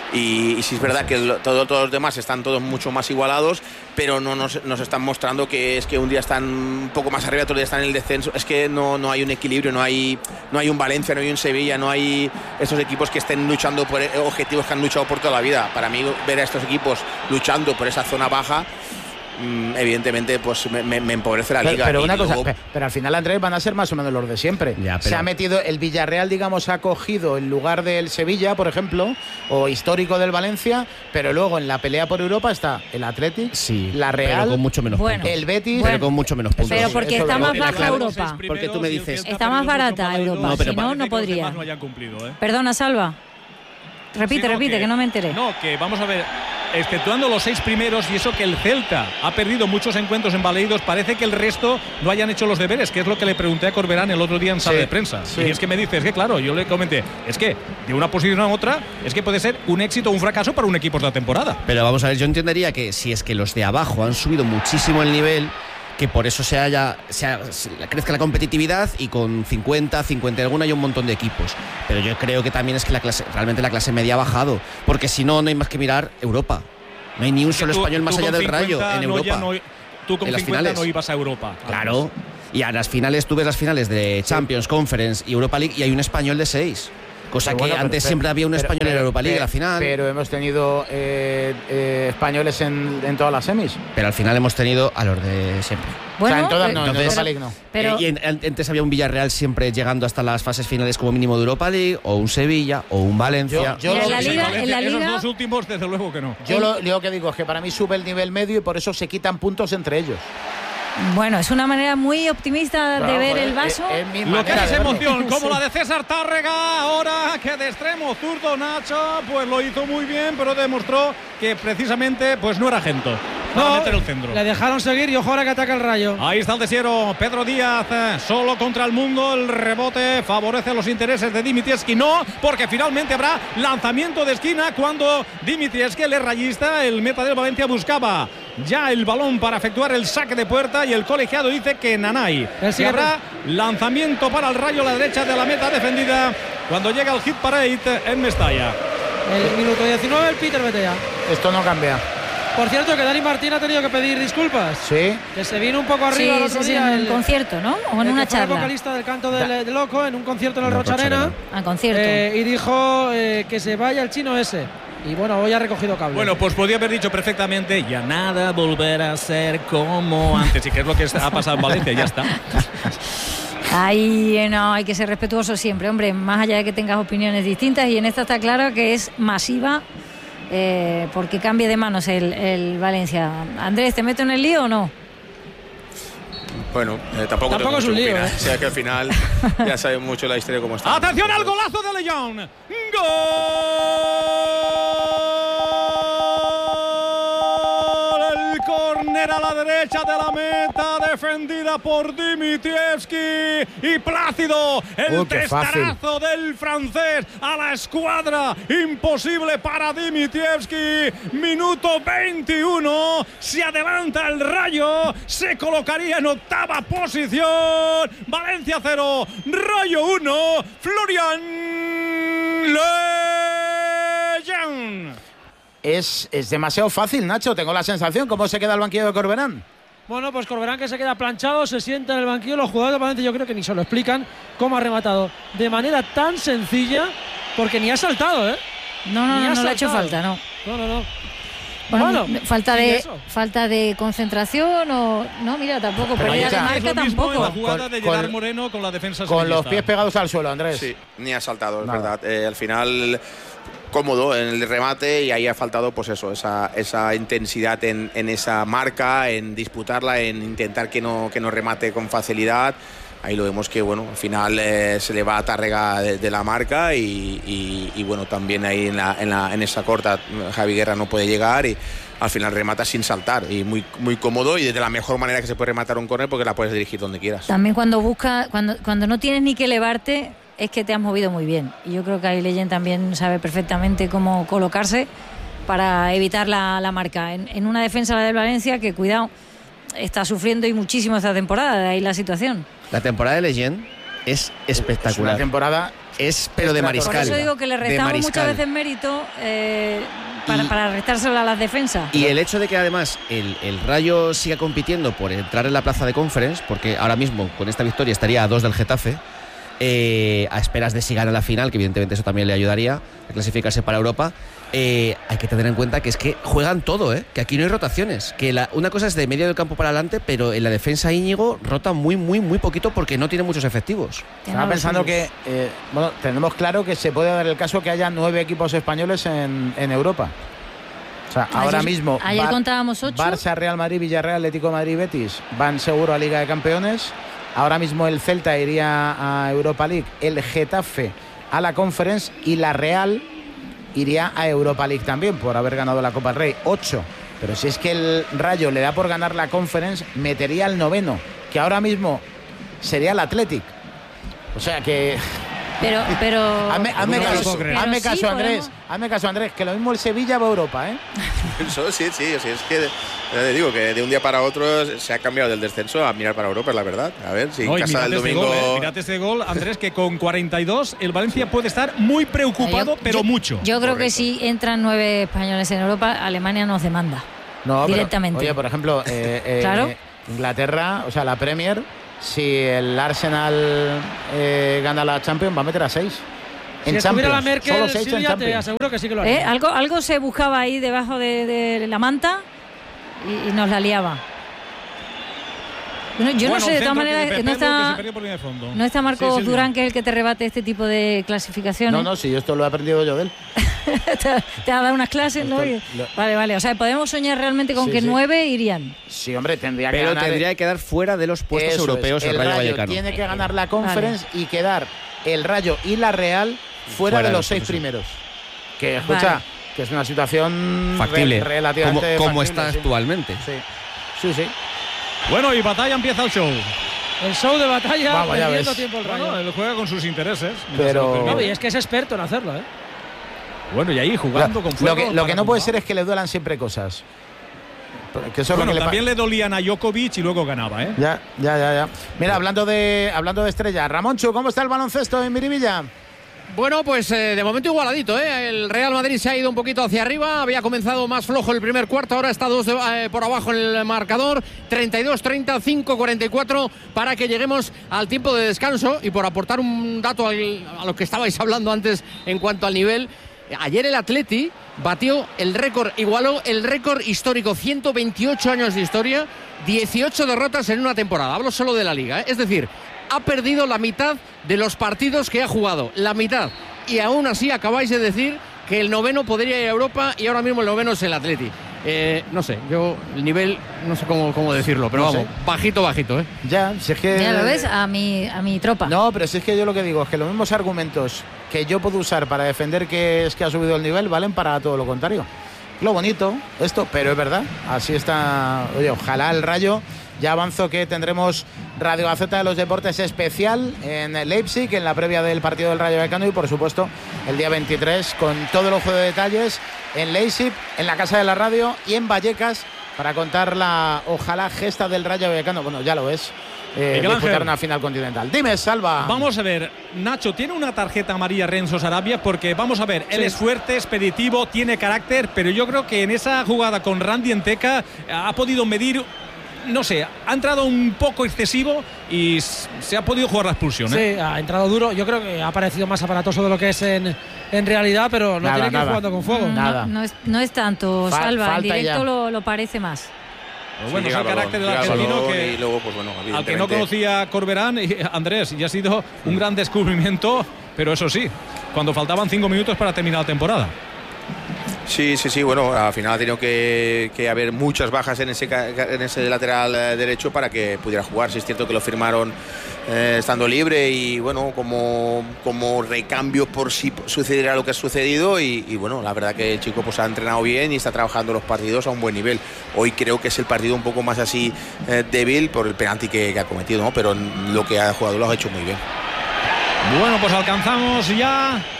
y, y sí es verdad que lo, todo, todos los demás están todos mucho más igualados, pero no nos, nos están mostrando que es que un día están un poco más arriba, otro día están en el descenso. Es que no, no hay un equilibrio, no hay no hay un Valencia, no hay un Sevilla, no hay esos equipos que estén luchando por objetivos que han luchado por toda la vida. Para mí ver a estos equipos luchando por esa zona baja, evidentemente pues me, me, me empobrece la pero, liga. pero una luego... cosa, pero al final, Andrés, van a ser más o menos los de siempre. Ya, pero... Se ha metido, el Villarreal, digamos, ha cogido el lugar del Sevilla, por ejemplo, o histórico del Valencia, pero luego en la pelea por Europa está el Athletic, sí, la Real, pero con mucho menos bueno, puntos. el Betis, pero con mucho menos puntos. Pero porque Eso está de- más la baja clave- Europa. Porque tú me dices- Está más barata Europa, No, pero si no, no podría. No hayan cumplido, ¿eh? Perdona, Salva. Repite, Sí, no, repite, que, que no me enteré. No, que vamos a ver, exceptuando los seis primeros y eso que el Celta ha perdido muchos encuentros en Baleidos, parece que el resto no hayan hecho los deberes, que es lo que le pregunté a Corberán el otro día en sala Sí, de prensa. sí. Y es que me dice, es que claro, yo le comenté, es que de una posición a otra, es que puede ser un éxito o un fracaso para un equipo de la temporada. Pero vamos a ver, yo entendería que si es que los de abajo han subido muchísimo el nivel, que por eso se haya, se ha- se crezca la competitividad y con cincuenta, cincuenta y alguna hay un montón de equipos. Pero yo creo que también es que la clase, realmente la clase media ha bajado, porque si no, no hay más que mirar Europa. No hay ni un solo Tú- español más tú allá con del Rayo cincuenta en no, Europa. ya no- tú con En las cincuenta finales. no ibas a Europa. Claro. Y a las finales, tú ves las finales de Champions, Conference y Europa League y hay un español de seis. Cosa Pero que bueno, pero- antes pero- siempre había un pero- español pero- en Europa League, pero- la final. Pero hemos tenido eh, eh, españoles en, en todas las semis. Pero al final hemos tenido a los de siempre. Bueno, o sea, en todas pero- no, en entonces- Europa League no. Pero- Eh, y en- antes había un Villarreal siempre llegando hasta las fases finales como mínimo de Europa League, o un Sevilla, o un Valencia. Yo- yo Mira, lo- en la sí, liga, Valencia, en la esos liga, dos últimos, desde luego que no. Yo lo, lo que digo es que para mí sube el nivel medio y por eso se quitan puntos entre ellos. bueno, es una manera muy optimista de Claro, ver joder, el vaso. es- es mi Lo que manera es de verlo. emoción, como la de César Tárrega, ahora que de extremo zurdo Nacho, pues lo hizo muy bien, pero demostró que precisamente pues no era Gento para No, meter el centro. le dejaron seguir y ojo ahora que ataca el Rayo. Ahí está el desierto, Pedro Díaz, eh, solo contra el mundo, el rebote favorece los intereses de Dimitrievski, no, porque finalmente habrá lanzamiento de esquina cuando Dimitrievski, el rayista, el meta del Valencia, buscaba ya el balón para efectuar el saque de puerta y el colegiado dice que Nanay. El Y siguiente. habrá lanzamiento para el Rayo a la derecha de la meta defendida cuando llega el hit parade en Mestalla. El minuto diecinueve, el Peter Betea. Esto no cambia. Por cierto, que Dani Martín ha tenido que pedir disculpas. Sí. Que se vino un poco Sí, arriba el sí, otro sí, día. en un el- concierto, ¿no? O en el una que fue el charla. vocalista del canto del, del Loco en un concierto en el En el Rocha Rocha Arena. Arena. A concierto. Eh, y dijo eh, que se vaya el chino ese. Y bueno, hoy ha recogido cable. Bueno, pues podía haber dicho perfectamente ya nada volverá a ser como antes y que es lo que ha pasado en Valencia, ya está. Ahí eh, no, hay que ser respetuoso siempre, hombre, más allá de que tengas opiniones distintas, y en esta está claro que es masiva, eh, porque cambie de manos el, el Valencia. Andrés, ¿te meto en el lío o no? Bueno, eh, tampoco, Tampoco tengo es un mucho que lío, opinar. ¿eh? O sea que al final ya saben mucho la historia cómo está. Atención al golazo de León. Gol. El córner a la derecha de la meta defendida por Dimitrievski y Plácido. El Uy, qué fácil. testarazo del francés a la escuadra. Imposible para Dimitrievski. Minuto veintiuno. Se adelanta el Rayo. Se colocaría en octava posición. Valencia cero. Rayo uno. Florian Lejean. Es, es demasiado fácil, Nacho. Tengo la sensación. ¿Cómo se queda el banquillo de Corberán? Bueno, pues Corberán que se queda planchado, se sienta en el banquillo. Los jugadores de Valencia yo creo que ni se lo explican cómo ha rematado de manera tan sencilla, porque ni ha saltado, ¿eh? No, no, Ni no, ha no le ha hecho saltado. falta, no. No, no, no. Bueno, Bueno, falta y de eso. falta de concentración o no, mira, tampoco, Pero pérdida ya de está. marca Es lo mismo en la tampoco. jugada de Gerard Con- Moreno con la defensa Con los sevillista. pies pegados al suelo, Andrés. Sí, ni ha saltado, es Nada. verdad. Eh, al final cómodo en el remate y ahí ha faltado pues eso, esa, esa intensidad en, en esa marca, en disputarla, en intentar que no, que no remate con facilidad. Ahí lo vemos que bueno, al final eh, se le va a Tárrega de, de la marca y, y, y bueno, también ahí en, la, en, la, en esa corta Javi Guerra no puede llegar y al final remata sin saltar y muy, muy cómodo y de la mejor manera que se puede rematar un córner porque la puedes dirigir donde quieras. También cuando busca, cuando, cuando no tienes ni que elevarte, es que te has movido muy bien. Y yo creo que ahí Leyen también sabe perfectamente cómo colocarse para evitar la, la marca. En, en una defensa, la del Valencia, que cuidado, está sufriendo y muchísimo esta temporada, de ahí la situación. La temporada de Leyen es espectacular. Es una temporada es pero de mariscal. Por eso digo que le restamos muchas veces mérito eh, para, para restárselo a las defensas. Y el hecho de que además el, el Rayo siga compitiendo por entrar en la plaza de Conference, porque ahora mismo con esta victoria estaría a dos del Getafe, eh, a esperas de si gana la final, que evidentemente eso también le ayudaría a clasificarse para Europa. Eh, hay que tener en cuenta que es que juegan todo, ¿eh? Que aquí no hay rotaciones, que la, una cosa es de medio del campo para adelante, pero en la defensa Íñigo rota muy, muy, muy poquito porque no tiene muchos efectivos. Estaba pensando que, eh, bueno, tenemos claro que se puede dar el caso que haya nueve equipos españoles en, en Europa. O sea, ayer, ahora mismo ayer Bar- contábamos ocho. Barça, Real Madrid, Villarreal, Atlético de Madrid, Betis van seguro a Liga de Campeones. Ahora mismo el Celta iría a Europa League, el Getafe a la Conference y la Real iría a Europa League también por haber ganado la Copa del Rey. Ocho. Pero si es que el Rayo le da por ganar la Conference, metería al noveno, que ahora mismo sería el Athletic. O sea que... Pero, pero... Hazme, hazme pero, caso, pero hazme sí, caso Andrés, podemos... hazme caso Andrés, que lo mismo el Sevilla va a Europa, ¿eh? Eso sí, sí, sí, es que ya te digo que de un día para otro se ha cambiado del descenso a mirar para Europa, es la verdad. A ver si en no, casa del este domingo. Gol, eh. Mirad este gol, Andrés, que con cuarenta y dos el Valencia puede estar muy preocupado, yo, pero yo, mucho. Yo creo Correcto. que si entran nueve españoles en Europa, Alemania nos demanda. No, directamente. Pero, oye, por ejemplo, eh, eh, Claro. Inglaterra, o sea, la Premier, si el Arsenal eh, gana la Champions, va a meter a seis. En Si estuviera Champions, la Merkel, solo seis en Silvia, te Champions. aseguro que sí que lo haría. ¿Eh? Algo, algo se buscaba ahí debajo de, de la manta y, y nos la liaba. Yo no, yo no Bueno, sé, de centro todas de maneras, Pepe no Lu, que se está, perdió por línea de fondo. no está Marcos Sí, sí, Durán, sí. que es el que te rebate este tipo de clasificaciones. No, no, si yo esto lo he aprendido yo de él. te, te ha dado unas clases, ¿no? Esto lo- Vale, vale. O sea, podemos soñar realmente con Sí, que sí. nueve irían. Sí, hombre, tendría que Pero ganar. tendría que quedar fuera de los puestos Eso es, europeos el Rayo Rayo Vallecano. tiene que ganar la Conference y quedar el Rayo y la Real fuera, Fuera de de los los seis puestos. primeros. Que, escucha, Vale. que es una situación Factible, re- relativamente como, como factible, está sí. actualmente. Sí, sí, sí. Bueno, y batalla empieza el show. El show de batalla, Vamos, ya perdiendo ves. tiempo el Rayo. Bueno, él juega con sus intereses. Pero- No, y es que es experto en hacerlo, ¿eh? Bueno, y ahí jugando Lo- con fuego. lo que, lo para que no puede jugar. ser es que le duelan siempre cosas. Que eso es Bueno, lo que le pa- también le dolían a Djokovic y luego ganaba, ¿eh? Ya, ya, ya, ya. Mira, hablando de hablando de estrella, Ramonchu, ¿cómo está el baloncesto en Miribilla? Bueno, pues eh, de momento igualadito, ¿eh? El Real Madrid se ha ido un poquito hacia arriba, había comenzado más flojo el primer cuarto, ahora está dos de- eh, por abajo en el marcador, treinta y dos treinta, cinco cuarenta y cuatro para que lleguemos al tiempo de descanso. Y por aportar un dato al- a lo que estabais hablando antes en cuanto al nivel, ayer el Atleti batió el récord, igualó el récord histórico, ciento veintiocho años de historia, dieciocho derrotas en una temporada, hablo solo de la Liga, ¿eh? Es decir, ha perdido la mitad de los partidos que ha jugado, la mitad. Y aún así acabáis de decir que el noveno podría ir a Europa y ahora mismo el noveno es el Atleti. Eh, no sé, yo el nivel, no sé cómo, cómo decirlo, pero No vamos, sé. bajito, bajito, ¿eh? Ya, si es que. Ya lo ves, a mi, a mi tropa. No, pero si es que yo lo que digo es que los mismos argumentos que yo puedo usar para defender que es que ha subido el nivel valen para todo lo contrario. Lo bonito, esto, pero es verdad. Así está. Oye, ojalá el Rayo. Ya avanzo que tendremos Radio Gaceta de los Deportes especial en Leipzig, en la previa del partido del Rayo Vallecano, y por supuesto el día veintitrés con todo el ojo de detalles en Leipzig, en la Casa de la Radio y en Vallecas para contar la ojalá gesta del Rayo Vallecano. Bueno, ya lo es. Eh, Miguel disputar Ángel. una final continental. Dime, Salva. Vamos a ver, Nacho, tiene una tarjeta amarilla Renzo Sarabia porque, vamos a ver, él Sí. es fuerte, expeditivo, tiene carácter, pero yo creo que en esa jugada con Randy Enteca ha podido medir, no sé, ha entrado un poco excesivo y s- se ha podido jugar la expulsión, ¿eh? Sí, ha entrado duro. Yo creo que ha parecido más aparatoso de lo que es en, en realidad, pero no Nada, tiene que ir nada. jugando con fuego. No, Nada. no es, no es tanto, Fa- Salva. En falta directo ya. lo, lo parece más. Pues bueno, Sí, es el llega al carácter del balón, llega al argentino balón que, y luego, pues bueno, al que no evidentemente- conocía Corberán, y Andrés, y ha sido un gran descubrimiento, pero eso sí, cuando faltaban cinco minutos para terminar la temporada. Sí, sí, sí, bueno, al final ha tenido que, que haber muchas bajas en ese, ca- en ese lateral eh, derecho para que pudiera jugar. Sí es cierto que lo firmaron eh, estando libre y bueno, como, como recambio por si sucediera lo que ha sucedido y, y bueno, la verdad que el chico pues ha entrenado bien y está trabajando los partidos a un buen nivel. Hoy creo que es el partido un poco más así eh, débil por el penalti que, que ha cometido, ¿no? Pero lo que ha jugado lo ha hecho muy bien. Bueno, pues alcanzamos ya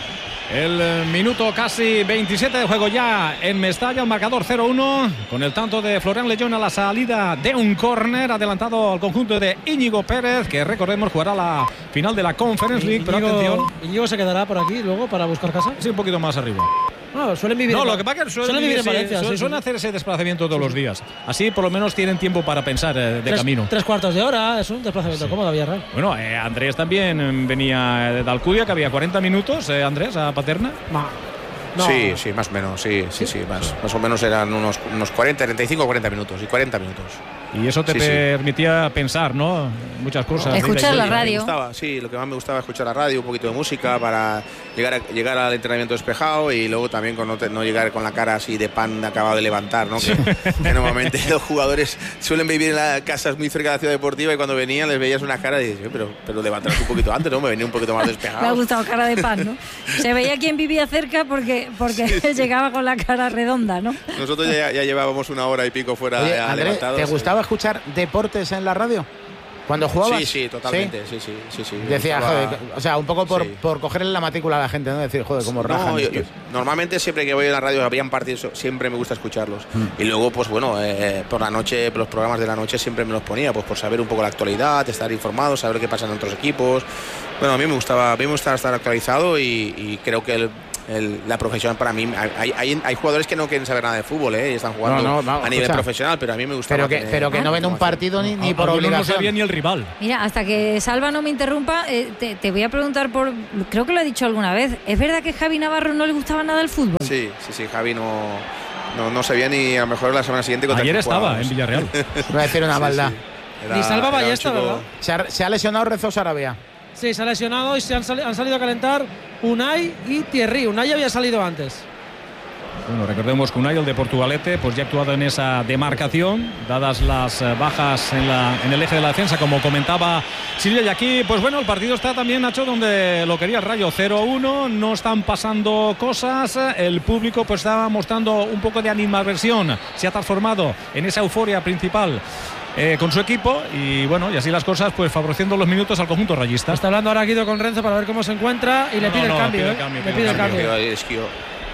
El minuto casi veintisiete de juego ya en Mestalla, el marcador cero uno, con el tanto de Florian Lejeune a la salida de un córner adelantado al conjunto de Íñigo Pérez, que recordemos jugará la final de la Conference League. Pero Íñigo, atención, Íñigo se quedará por aquí luego para buscar casa. sí, un poquito más arriba. No, suelen vivir. No, en, lo que pasa es que suelen, suelen vivir en vivir, Valencia. sí, Sí, suelen sí. hacer ese desplazamiento todos Sí, los sí. días. Así por lo menos tienen tiempo para pensar eh, de tres, camino. Tres cuartos de hora, es un desplazamiento cómodo a Villarreal. Bueno, eh, Andrés también eh, venía de Alcudia, que había cuarenta minutos, eh, Andrés, a Paterna. Ma. No. Sí, sí, más o menos, sí, sí, sí, más, más o menos eran unos, unos cuarenta, treinta y cinco, cuarenta minutos y cuarenta minutos. Y eso te Sí, sí. permitía pensar, ¿no? Muchas cosas. Escuchar la Me radio. gustaba, sí, lo que más me gustaba es escuchar la radio, un poquito de música para llegar, a, llegar al entrenamiento despejado y luego también con no, te- no llegar con la cara así de pan acabado de levantar, ¿no? Que, que normalmente los jugadores suelen vivir en las casas muy cerca de la ciudad deportiva y cuando venían les veías una cara y dices, pero, pero levantaros un poquito antes, ¿no? Me venía un poquito más Me ha despejado. gustado cara de pan, ¿no? Se veía quién vivía cerca porque, porque llegaba con la cara redonda, ¿no? Nosotros ya, ya llevábamos una hora y pico fuera Oye, ya Andrés, levantados. ¿te gustaba escuchar deportes en la radio? ¿Cuando jugabas? Sí, sí, totalmente, sí, sí, sí, sí. Me Decía, gustaba- joder, o sea, un poco por, Sí. por cogerle la matrícula a la gente, ¿no? Decir, joder, cómo rajan No, yo- estos. yo- normalmente siempre que voy a la radio habían partidos, siempre me gusta escucharlos. Y luego, pues bueno, eh, por la noche, los programas de la noche siempre me los ponía, pues por saber un poco la actualidad, estar informado, saber qué pasa en otros equipos. Bueno, a mí me gustaba, a mí me gustaba estar actualizado y, y creo que el, el- la profesión para mí, hay, hay, hay jugadores que no quieren saber nada de fútbol, ¿eh? Y están jugando No, no, no, a nivel escucha. profesional, pero a mí me gustaba. Pero que, tener pero que no ven un información. partido ni, ni por Algunos no obligación. sabía ni el rival. Mira, hasta que Salva no me interrumpa, eh, te, te voy a preguntar por. Creo que lo he dicho alguna vez. ¿Es verdad que a Javi Navarro no le gustaba nada el fútbol? Sí, sí, sí, Javi no, no, no sabía ni a lo mejor la semana siguiente contra Ayer quién estaba jugábamos. en Villarreal. Voy a decir una Sí, maldad. sí. Era- Ni Salva era un Ballesta, chico- ¿verdad? Se, ha, se ha lesionado Rezo Sarabia. Sí, se ha lesionado y se han, sali- han salido a calentar Unai y Thierry. Unai había salido antes. Bueno, recordemos que Unai, el de Portugalete, pues ya ha actuado en esa demarcación, dadas las eh, bajas en, la, en el eje de la defensa, como comentaba Silvia. Y aquí, pues bueno, el partido está también, Nacho, donde lo quería el Rayo, cero uno, no están pasando cosas, el público pues estaba mostrando un poco de animadversión, se ha transformado en esa euforia principal eh, con su equipo y bueno, y así las cosas, pues favoreciendo los minutos al conjunto rayista. Está hablando ahora Guido con Renzo para ver cómo se encuentra y le No, pide no, el cambio. pide ¿eh? el cambio, Le pide pide el el cambio. cambio. Es que yo-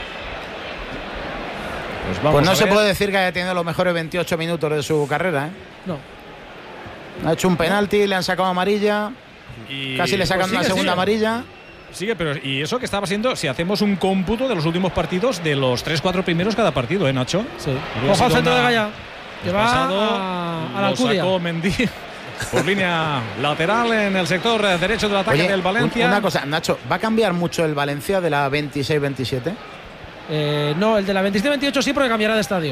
Pues, vamos Pues no a se ver. puede decir que haya tenido los mejores veintiocho minutos de su carrera, ¿eh? No. Ha hecho un penalti, le han sacado amarilla, Y, casi le sacan pues una sigue, segunda sigue. amarilla. Sigue, pero y eso que estaba siendo, si hacemos un cómputo de los últimos partidos, de los tres cuatro primeros cada partido, ¿eh, Nacho? Sí. Hubiera Ojo al sido centro de una- Gaya. Que va Pasado, a, a la lo Alcudia. sacó Mendy por línea lateral en el sector eh, derecho del ataque Oye, del Valencia. un- una cosa, Nacho, ¿va a cambiar mucho el Valencia de la veintiséis veintisiete? Eh, no, el de la veintisiete veintiocho sí, porque cambiará de estadio.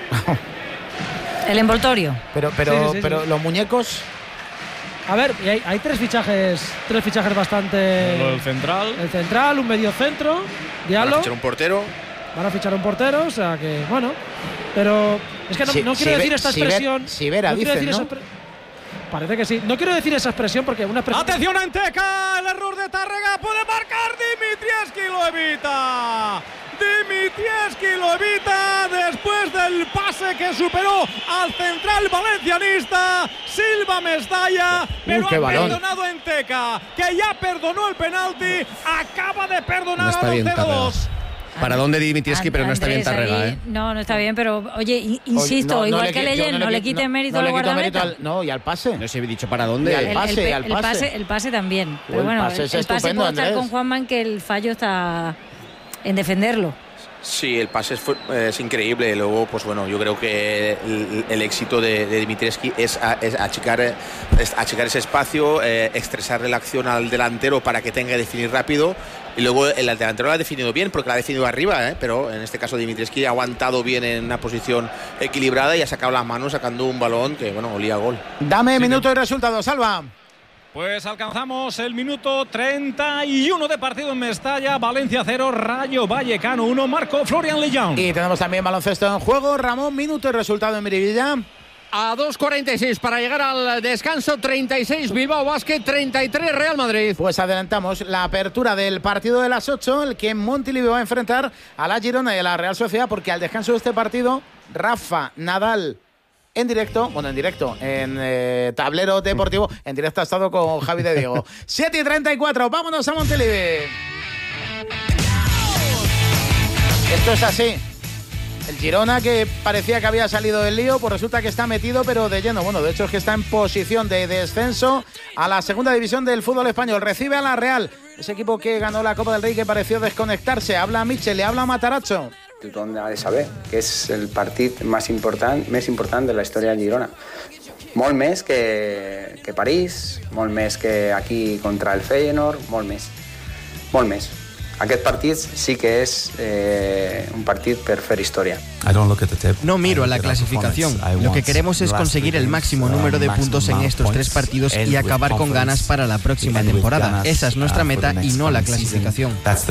El envoltorio. Pero, pero, Sí, sí, sí, pero sí. los muñecos. A ver, y hay, hay tres fichajes, tres fichajes bastante. Lo del central. El central, un medio centro, Van a Diallo. fichar un portero. Van a fichar un portero, o sea que, bueno. Pero es que no, Si- no quiero si decir ve- esta si ve- expresión. si Vera no quiero dicen, decir ¿no? esa expre- Parece que sí. No quiero decir esa expresión porque una expresión. Atención a Enteca, el error de Tárrega, puede marcar Dimitrievski, lo evita. Dimitrievski lo evita después del pase que superó al central valencianista Silva Mestalla, pero qué ha balón. perdonado Enteca, que ya perdonó el penalti, acaba de perdonar No está a bien los cero dos. Tárrega. Para dónde Dimitrievski, pero no está bien Andrés, Tárrega, ahí- ¿eh? No, no está bien, pero oye, i- insisto, No, no igual le que qui- yo Leyen, no, le qui- quiten no- mérito no al le quito guardameta. mérito al- No, y al pase. No sé, he dicho para Y dónde. al El- pase, el, al el pase. pase, el pase también. Pero el bueno, pase el, es el pase estupendo, puedo estar Andrés. con Juanma en que el fallo está en defenderlo. Sí, el pase es, fu- es increíble. Luego, pues bueno, yo creo que el, el éxito de, de Dimitrievski es, a- es achicar, eh, es achicar ese espacio, eh, estresarle la acción al delantero para que tenga que definir rápido. Y luego el delantero lo ha definido bien, porque la ha definido arriba, ¿eh? Pero en este caso Dimitrievski ha aguantado bien en una posición equilibrada y ha sacado las manos sacando un balón que, bueno, olía a gol. Dame minuto y resultado, Salva. Pues alcanzamos el minuto treinta y uno de partido en Mestalla. Valencia cero, Rayo Vallecano uno. Marcó Florian Lejeune. Y tenemos también baloncesto en juego. Ramón, minuto y resultado en Miribilla. A dos cuarenta y seis para llegar al descanso. Treinta y seis Bilbao Basket, treinta y tres Real Madrid. Pues adelantamos la apertura del partido de las ocho, el que Montilivi va a enfrentar a la Girona y a la Real Sociedad, porque al descanso de este partido, Rafa Nadal en directo, bueno, en directo, en eh, tablero deportivo, en directo ha estado con Javi de Diego. siete y treinta y cuatro, vámonos a Montilivi. Esto es así. El Girona, que parecía que había salido del lío, pues resulta que está metido, pero de lleno. Bueno, de hecho es que está en posición de descenso a la segunda división del fútbol español. Recibe a la Real, ese equipo que ganó la Copa del Rey, que pareció desconectarse. Habla Mitchell, le habla Matarazzo. Tothom ha de saber que és el partit més important, més important de la història del Girona. Molt més que, que París, molt més que aquí contra el Feyenoord, molt més, molt més. Aquest partit sí que es eh, un partido per fer historia. No miro a la clasificación. Lo que queremos es conseguir el máximo número de puntos en estos tres partidos y acabar con ganas para la próxima temporada. Esa es nuestra meta y no la clasificación.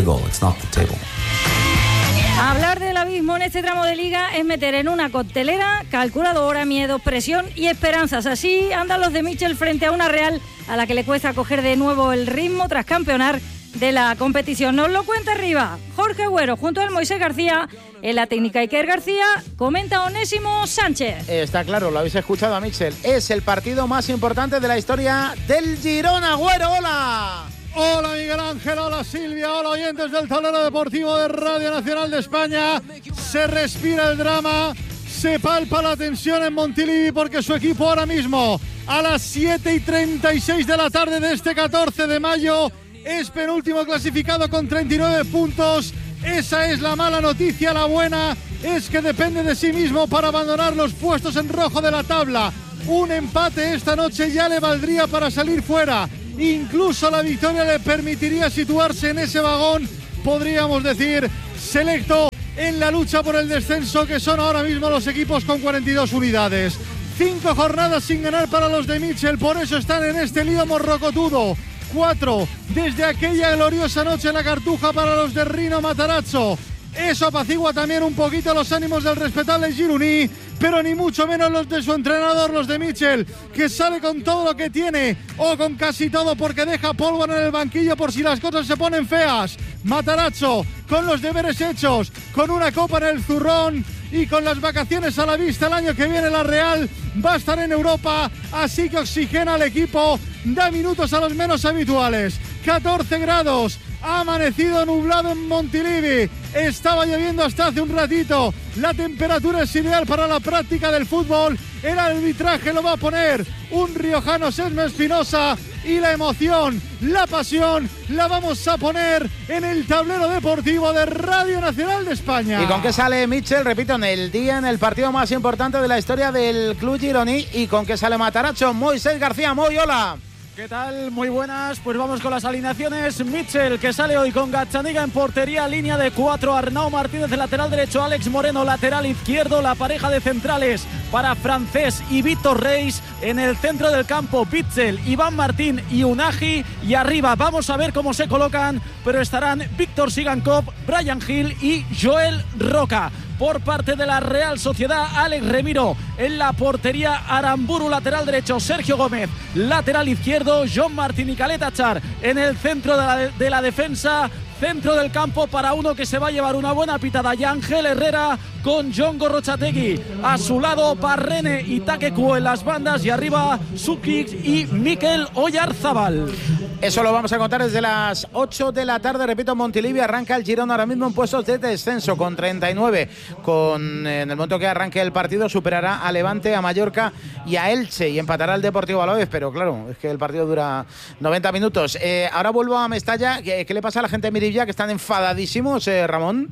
Hablar del abismo en este tramo de liga es meter en una coctelera calculadora, miedo, presión y esperanzas. Así andan los de Mitchell frente a una Real a la que le cuesta coger de nuevo el ritmo tras campeonar de la competición. Nos lo cuenta arriba Jorge Agüero junto al Moisés García. En la técnica Iker García comenta Onésimo Sánchez. Está claro, lo habéis escuchado a Mitchell. Es el partido más importante de la historia del Girona. Agüero, hola. Hola Miguel Ángel, hola Silvia, hola oyentes del tablero deportivo de Radio Nacional de España. Se respira el drama, se palpa la tensión en Montilivi porque su equipo ahora mismo a las siete y treinta y seis de la tarde de este catorce de mayo es penúltimo clasificado con treinta y nueve puntos. Esa es la mala noticia. La buena es que depende de sí mismo para abandonar los puestos en rojo de la tabla. Un empate esta noche ya le valdría para salir fuera. Incluso la victoria le permitiría situarse en ese vagón, podríamos decir, selecto en la lucha por el descenso, que son ahora mismo los equipos con cuarenta y dos unidades. Cinco jornadas sin ganar para los de Mitchell, por eso están en este lío morrocotudo. Cuatro desde aquella gloriosa noche en la Cartuja para los de Rino Matarazzo. Eso apacigua también un poquito los ánimos del respetable Gironí, pero ni mucho menos los de su entrenador, los de Mitchell, que sale con todo lo que tiene, o con casi todo, porque deja pólvora en el banquillo por si las cosas se ponen feas. Matarazzo, con los deberes hechos, con una copa en el zurrón y con las vacaciones a la vista, el año que viene la Real va a estar en Europa, así que oxigena al equipo, da minutos a los menos habituales. catorce grados, ha amanecido nublado en Montilivi, estaba lloviendo hasta hace un ratito, la temperatura es ideal para la práctica del fútbol, el arbitraje lo va a poner un riojano, Sesma Espinosa, y la emoción, la pasión, la vamos a poner en el tablero deportivo de Radio Nacional de España. ¿Y con qué sale Mitchell? Repito, en el día, en el partido más importante de la historia del club gironí. ¿Y con qué sale Matarazzo? Moisés García, muy hola. ¿Qué tal? Muy buenas, pues vamos con las alineaciones. Mitchell, que sale hoy con Gazzaniga en portería, línea de cuatro, Arnau Martínez de lateral derecho, Alex Moreno lateral izquierdo, la pareja de centrales para Francés y Víctor Reis, en el centro del campo Mitchell, Iván Martín y Unagi, y arriba vamos a ver cómo se colocan, pero estarán Víctor Sigankov, Brian Hill y Joel Roca. Por parte de la Real Sociedad, Alex Remiro en la portería, Aramburu lateral derecho, Sergio Gómez lateral izquierdo, John Martín y Caleta Char en el centro de la, de la defensa. Centro del campo para uno que se va a llevar una buena pitada, Yangel Herrera con John Gorrochategui a su lado, Parrene y Takeku en las bandas, y arriba Sukic y Mikel Oyarzábal. Eso lo vamos a contar desde las ocho de la tarde. Repito, Montilivi arranca el Girona ahora mismo en puestos de descenso con treinta y nueve. Con, en el momento que arranque el partido superará a Levante, a Mallorca y a Elche, y empatará el Deportivo Alavés, pero claro, es que el partido dura noventa minutos. Eh, ahora vuelvo a Mestalla. ¿Qué, qué le pasa a la gente de Miribilla, que están enfadadísimos, eh, Ramón?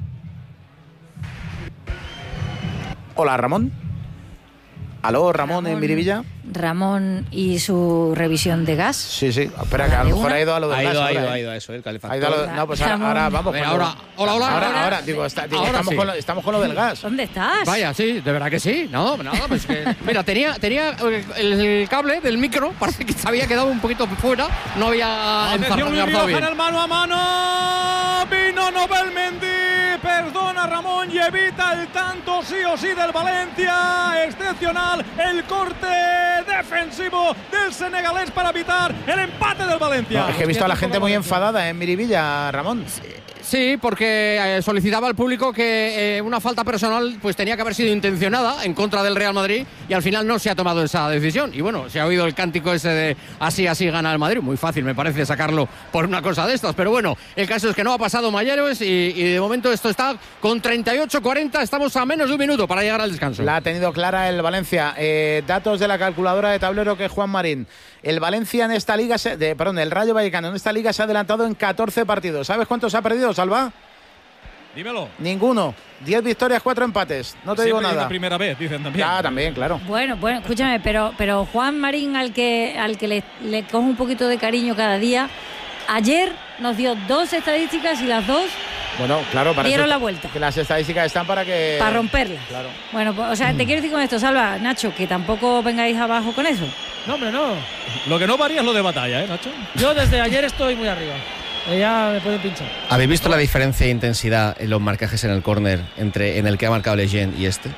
Hola, Ramón. ¿Aló, Ramón, Ramón en Miribilla? Ramón y su revisión de gas. Sí, sí. Espera, que a lo mejor ha ido a lo del ha gas. Ido, ahora, ha ido, ¿eh? ha ido a eso, el calefactor. Ha ido a lo, no, pues ahora, ahora vamos. Ver, ahora, hola, hola. Ahora, ahora, ahora, digo, está, digo ahora estamos, sí. con lo, estamos con lo del gas. ¿Dónde estás? Vaya, sí, de verdad que sí. No, no, pues que, mira, tenía, tenía el, el cable del micro, parece que se había quedado un poquito fuera, no había Atención, enzarzado en bien. el mano a mano. Vino Nobel Mendy, perdona Ramón y evita el tanto sí o sí del Valencia. Excepcional el corte defensivo del senegalés para evitar el empate del Valencia. No, es que he visto a la gente muy enfadada en Miribilla, Ramón. Sí, porque eh, solicitaba al público que eh, una falta personal pues tenía que haber sido intencionada en contra del Real Madrid y al final no se ha tomado esa decisión. Y bueno, se ha oído el cántico ese de así, así gana el Madrid. Muy fácil me parece sacarlo por una cosa de estas. Pero bueno, el caso es que no ha pasado mayores y, y de momento esto está con treinta y ocho cuarenta. Estamos a menos de un minuto para llegar al descanso. La ha tenido clara el Valencia. Eh, datos de la calculadora de tablero que Juan Marín. El Valencia en esta liga, se, de, perdón, el Rayo Vallecano en esta liga se ha adelantado en catorce partidos. ¿Sabes cuántos ha perdido, Salva? Dímelo. Ninguno. diez victorias, cuatro empates. No te Siempre digo es nada. la primera vez, dicen también. Ya, también, claro. Bueno, bueno, escúchame, pero, pero Juan Marín, al que, al que le, le coge un poquito de cariño cada día, ayer nos dio dos estadísticas y las dos Bueno, claro, para dieron eso, la vuelta. Que las estadísticas están para que... Para romperlas. Claro. Bueno, pues, o sea, te quiero decir con esto, Salva, Nacho, que tampoco vengáis abajo con eso. No, hombre, no. Lo que no varía es lo de batalla, ¿eh, Nacho? Yo desde ayer estoy muy arriba. Eh, ya me pueden pinchar. ¿Habéis visto la diferencia de intensidad en los marcajes en el córner entre en el que ha marcado Lejeune y este?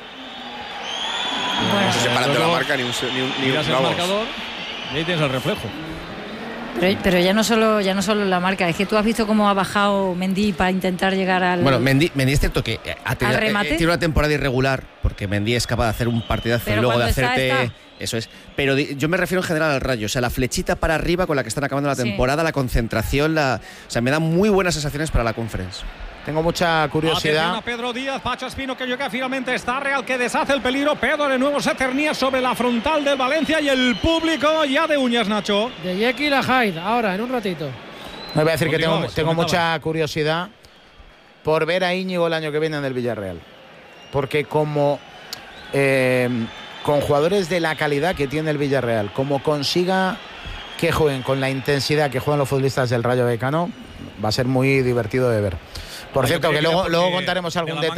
No se separan de la marca ni un... Ni un ni Miras un el vamos. marcador y ahí tienes el reflejo. Pero, pero ya no solo ya no solo la marca, es que tú has visto cómo ha bajado Mendy para intentar llegar al... Bueno, Mendy, Mendy es cierto que ha tenido, ¿Al remate? eh, tiene una temporada irregular, porque Mendy es capaz de hacer un partidazo Pero y luego de cuando está, hacerte... está. Eso es. Pero di- yo me refiero en general al Rayo. O sea, la flechita para arriba con la que están acabando la Sí. temporada, la concentración, la... O sea, me da muy buenas sensaciones para la Conference. Tengo mucha Atención curiosidad. a Pedro Díaz, Pacho Espino que llega finalmente, está Real que deshace el peligro. Pedro de nuevo se cernía sobre la frontal del Valencia y el público ya de uñas, Nacho. De Jekyll a Hyde, ahora, en un ratito. Me voy a decir que tengo, Continuamos, tengo comentaba. mucha curiosidad por ver a Íñigo el año que viene en el Villarreal. Porque como eh, con jugadores de la calidad que tiene el Villarreal, como consiga que jueguen con la intensidad que juegan los futbolistas del Rayo Vallecano, va a ser muy divertido de ver. Por Yo cierto, creía que que era luego, porque luego contaremos de algún la detalle.